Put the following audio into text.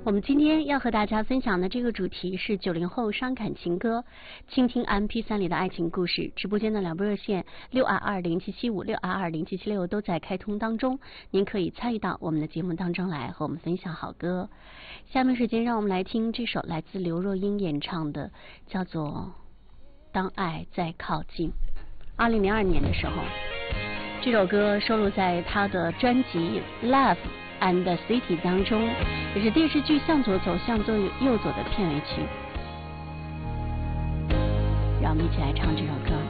我们今天要和大家分享的这个主题是90后伤感情歌，倾听 MP3 里的爱情故事。直播间的两部热线6220775、6220776都在开通当中，您可以参与到我们的节目当中来，和我们分享好歌。下面时间让我们来听这首来自刘若英演唱的，叫做《当爱在靠近》。2002年的时候，这首歌收录在她的专辑《Love and the City》当中，也是电视剧《向左走，向右走》的片尾曲。让我们一起来唱这首歌。